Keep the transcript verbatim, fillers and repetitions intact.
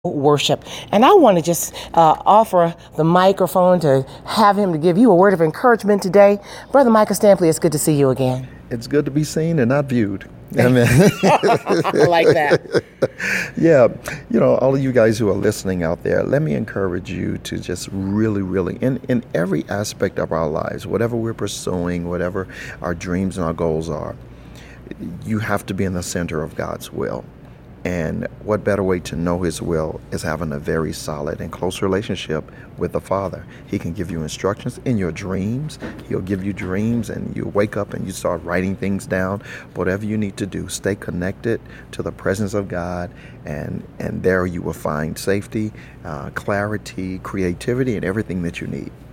worship. And I want to just uh, offer the microphone to have him to give you a word of encouragement today. Brother Michael Stampley, it's good to see you again. It's good to be seen and not viewed. I mean, I like that. Yeah, you know, all of you guys who are listening out there, let me encourage you to just really, really, in, in every aspect of our lives, whatever we're pursuing, whatever our dreams and our goals are, you have to be in the center of God's will. And what better way to know His will is having a very solid and close relationship with the Father. He can give you instructions in your dreams. He'll give you dreams and you wake up and you start writing things down. Whatever you need to do, stay connected to the presence of God, and, and there you will find safety, uh, clarity, creativity, and everything that you need.